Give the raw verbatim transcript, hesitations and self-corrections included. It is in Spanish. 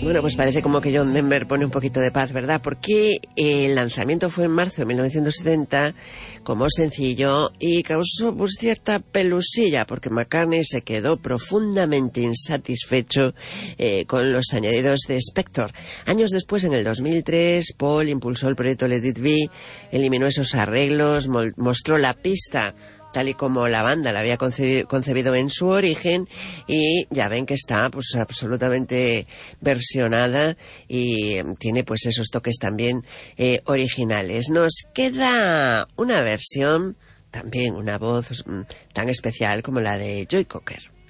Bueno, pues parece como que John Denver pone un poquito de paz, ¿verdad? Porque el lanzamiento fue en marzo de mil novecientos setenta como sencillo y causó pues cierta pelusilla porque McCartney se quedó profundamente insatisfecho eh, con los añadidos de Spector. Años después, en el dos mil tres, Paul impulsó el proyecto Let It Be, eliminó esos arreglos, mostró la pista tal y como la banda la había concebido, concebido en su origen, y ya ven que está pues absolutamente versionada y tiene pues esos toques también eh, originales. Nos queda una versión, también una voz mm, tan especial como la de Joe Cocker.